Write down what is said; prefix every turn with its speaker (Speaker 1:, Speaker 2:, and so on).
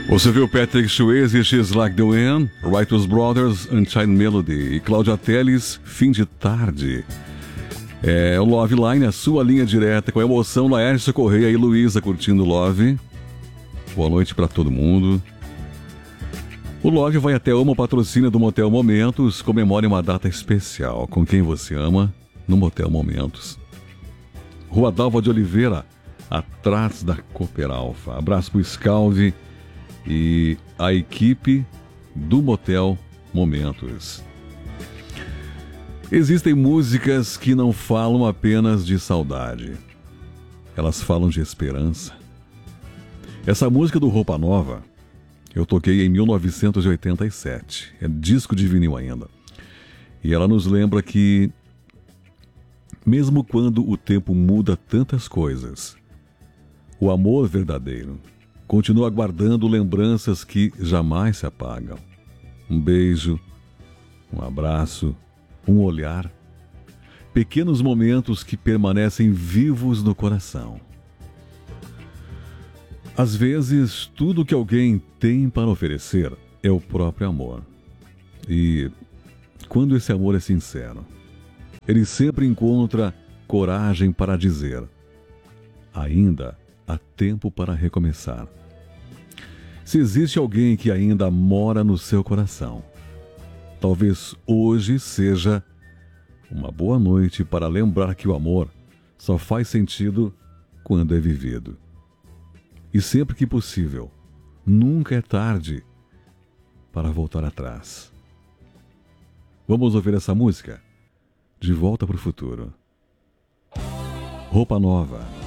Speaker 1: Você viu Patrick Swayze, She's Like the Wind, Righteous Brothers, Unchained Melody e Cláudia Telles, Fim de Tarde. É o Love Line, a sua linha direta, com emoção, Laércio Correia e Luísa curtindo Love. Boa noite para todo mundo. O Love vai até uma patrocínio do Motel Momentos. Comemore uma data especial com quem você ama no Motel Momentos. Rua Dalva de Oliveira, atrás da Cooper Alfa. Abraço pro Scalvi e a equipe do Motel Momentos. Existem músicas que não falam apenas de saudade. Elas falam de esperança. Essa música do Roupa Nova eu toquei em 1987. É disco de vinil ainda. E ela nos lembra que, mesmo quando o tempo muda tantas coisas, o amor verdadeiro continua guardando lembranças que jamais se apagam. Um beijo, um abraço, um olhar. Pequenos momentos que permanecem vivos no coração. Às vezes, tudo que alguém tem para oferecer é o próprio amor. E, quando esse amor é sincero, ele sempre encontra coragem para dizer: ainda há tempo para recomeçar. Se existe alguém que ainda mora no seu coração, talvez hoje seja uma boa noite para lembrar que o amor só faz sentido quando é vivido. E sempre que possível, nunca é tarde para voltar atrás. Vamos ouvir essa música? De Volta para o Futuro. Roupa Nova.